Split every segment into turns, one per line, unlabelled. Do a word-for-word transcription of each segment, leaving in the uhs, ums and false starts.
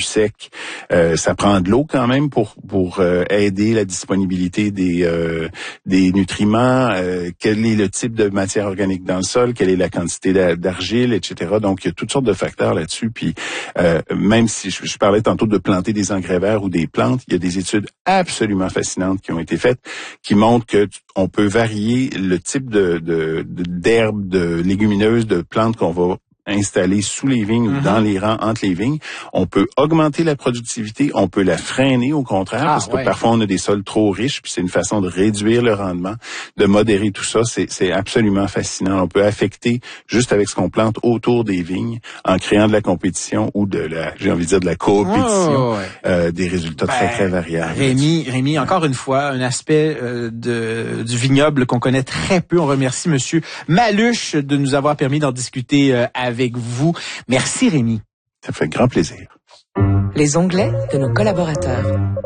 plus sec. Euh, ça prend de l'eau quand même pour pour euh, aider la disponibilité des euh, des nutriments. Euh, quel est le type de matière organique dans le sol, quelle est la quantité d'argile, et cetera. Donc il y a toutes sortes de facteurs là-dessus. Puis euh, même si je, je parlais tantôt de planter des engrais verts ou des plantes, il y a des études absolument fascinantes qui ont été faites qui montrent que on peut varier le type de de d'herbes, de légumineuses, de plantes qu'on va installées sous les vignes mm-hmm. ou dans les rangs entre les vignes. On peut augmenter la productivité, on peut la freiner au contraire, ah, parce que ouais. parfois on a des sols trop riches, puis c'est une façon de réduire le rendement, de modérer tout ça. C'est, c'est absolument fascinant. On peut affecter juste avec ce qu'on plante autour des vignes, en créant de la compétition ou de la, j'ai envie de dire de la coopétition, oh, ouais. euh, des résultats ben, très très variables.
Rémi, Rémi, encore une fois, un aspect euh, de du vignoble qu'on connaît très peu. On remercie Monsieur Maluche de nous avoir permis d'en discuter euh, avec avec vous. Merci Rémi.
Ça fait grand plaisir.
Les onglets de nos collaborateurs.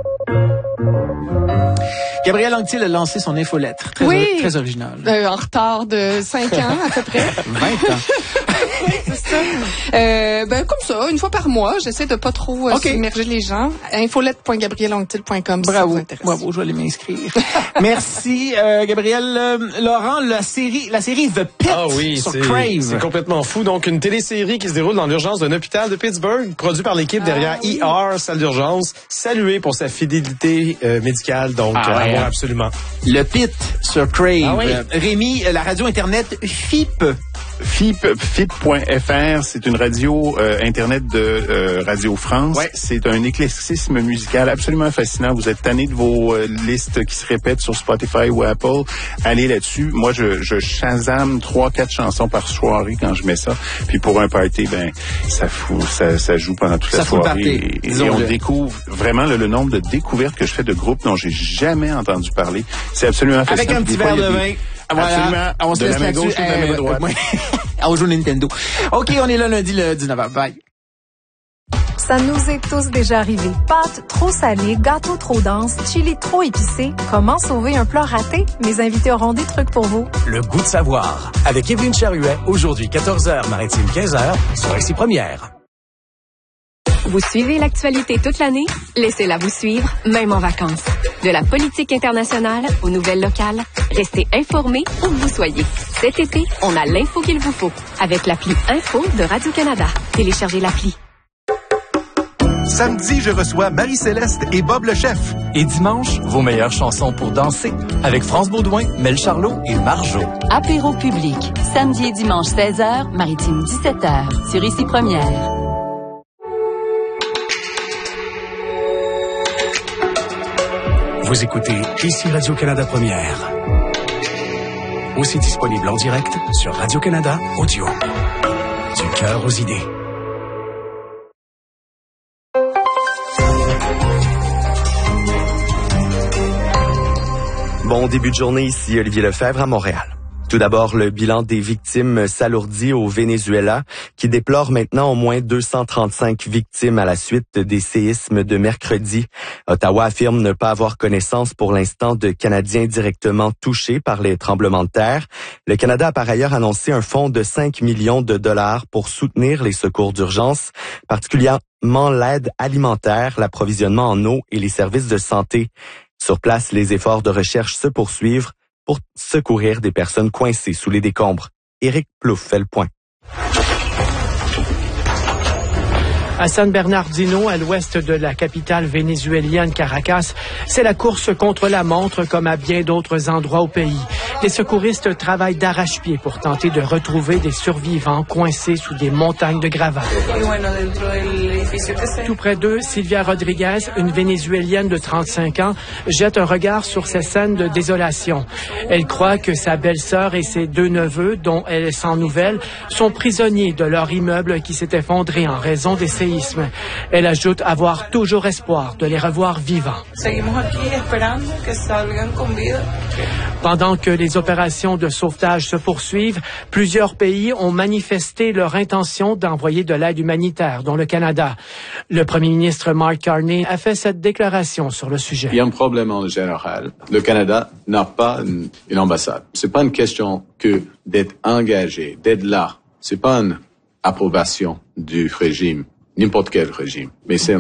Gabrielle Anctil a lancé son infolettre. Très,
oui.
or- très original.
Euh, en retard de cinq ans à peu près.
vingt ans.
C'est ça. Euh, ben comme ça, une fois par mois, j'essaie de pas trop euh, okay. submerger les gens. infolette point gabrielle anctil point com.
Bravo, si bravo, je vais aller m'inscrire. Merci, euh, Gabrielle. Euh, Laurent, la série, la série The Pit
ah oui,
sur
c'est,
Crave.
C'est complètement fou. Donc une télésérie qui se déroule dans l'urgence d'un hôpital de Pittsburgh, produit par l'équipe ah, derrière oui. E R, salle d'urgence, saluée pour sa fidélité euh, médicale. Donc ah, ouais. euh, absolument.
Le Pit sur Crave. Ah, oui. euh, Rémi, la radio internet F I P.
F I P, F I P point F R, c'est une radio euh, internet de euh, Radio France. Ouais. C'est un éclectisme musical absolument fascinant. Vous êtes tanné de vos euh, listes qui se répètent sur Spotify ou Apple. Allez là-dessus. Moi, je, je Shazam trois, quatre chansons par soirée quand je mets ça. Puis pour un party, ben ça fout, ça, ça joue pendant toute
ça
la soirée.
Et,
et on découvre vraiment le, le nombre de découvertes que je fais de groupes dont j'ai jamais entendu parler. C'est absolument fascinant.
Avec un petit verre de vin.
Voilà. Absolument.
On se
de
laisse
la main
là-dessus.
gauche ou de la main
euh,
droite.
On joue Nintendo. OK, on est là lundi le dix-neuf avril. Bye.
Ça nous est tous déjà arrivé. Pâtes trop salées, gâteaux trop denses, chili trop épicé. Comment sauver un plat raté? Mes invités auront des trucs pour vous.
Le goût de savoir. Avec Evelyne Charuet, aujourd'hui quatorze heures, Maritime quinze heures, sur Récit Première.
Vous suivez l'actualité toute l'année? Laissez-la vous suivre, même en vacances. De la politique internationale aux nouvelles locales, restez informés où que vous soyez. Cet été, on a l'info qu'il vous faut avec l'appli Info de Radio-Canada. Téléchargez l'appli.
Samedi, je reçois Marie-Céleste et Bob le chef.
Et dimanche, vos meilleures chansons pour danser avec France Baudouin, Mel Charlot et Marjo.
Apéro public, samedi et dimanche seize heures, Maritime dix-sept heures, sur Ici Première.
Vous écoutez Ici Radio-Canada Première. Aussi disponible en direct sur Radio-Canada Audio. Du cœur aux idées.
Bon début de journée, ici Olivier Lefebvre à Montréal. Tout d'abord, le bilan des victimes s'alourdit au Venezuela, qui déplore maintenant au moins deux cent trente-cinq victimes à la suite des séismes de mercredi. Ottawa affirme ne pas avoir connaissance pour l'instant de Canadiens directement touchés par les tremblements de terre. Le Canada a par ailleurs annoncé un fonds de cinq millions de dollars pour soutenir les secours d'urgence, particulièrement l'aide alimentaire, l'approvisionnement en eau et les services de santé. Sur place, les efforts de recherche se poursuivent pour secourir des personnes coincées sous les décombres. Éric Plouffe fait le point.
À San Bernardino, à l'ouest de la capitale vénézuélienne Caracas, c'est la course contre la montre comme à bien d'autres endroits au pays. Les secouristes travaillent d'arrache-pied pour tenter de retrouver des survivants coincés sous des montagnes de gravats. Tout près d'eux, Silvia Rodriguez, une Vénézuélienne de trente-cinq ans, jette un regard sur ces scènes de désolation. Elle croit que sa belle-sœur et ses deux neveux, dont elle est sans nouvelles, sont prisonniers de leur immeuble qui s'est effondré en raison des séismes. Elle ajoute avoir toujours espoir de les revoir vivants. Pendant que les opérations de sauvetage se poursuivent, plusieurs pays ont manifesté leur intention d'envoyer de l'aide humanitaire, dont le Canada. Le premier ministre Mark Carney a fait cette déclaration sur le sujet.
Il y a un problème en général. Le Canada n'a pas une, une ambassade. C'est pas une question que d'être engagé, d'être là. C'est pas une approbation du régime. N'importe quel régime. Mais c'est